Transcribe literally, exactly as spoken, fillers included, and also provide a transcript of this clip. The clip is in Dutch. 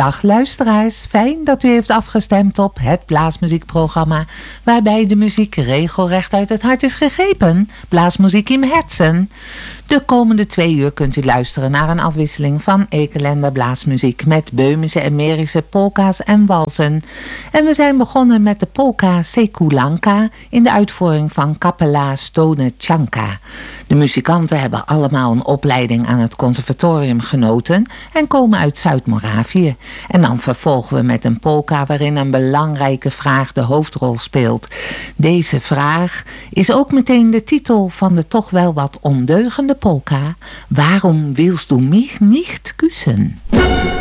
Dag luisteraars, fijn dat u heeft afgestemd op het Blaasmuziekprogramma, waarbij de muziek regelrecht uit het hart is gegrepen. Blaasmuziek im Herzen. De komende twee uur kunt u luisteren naar een afwisseling van Ekelender Blaasmuziek met Böhmische en Mährische polka's en walsen. En we zijn begonnen met de polka Sekulanka in de uitvoering van Kapela Stone Chanka. De muzikanten hebben allemaal een opleiding aan het conservatorium genoten en komen uit Zuid-Moravië. En dan vervolgen we met een polka waarin een belangrijke vraag de hoofdrol speelt. Deze vraag is ook meteen de titel van de toch wel wat ondeugende polka. Waarom willst du mich nicht küssen?